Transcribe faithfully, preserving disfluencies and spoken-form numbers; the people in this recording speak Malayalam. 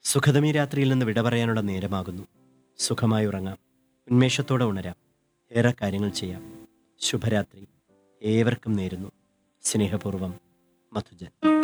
സുഖതമീ രാത്രിയിൽ നിന്ന് വിട പറയാനുള്ള നേരമാകുന്നു. സുഖമായി ഉറങ്ങാം, ഉന്മേഷത്തോടെ ഉണരാം, ഏറെ കാര്യങ്ങൾ ചെയ്യാം. ശുഭരാത്രി ഏവർക്കും നേരുന്നു. സ്നേഹപൂർവം, മധുജൻ.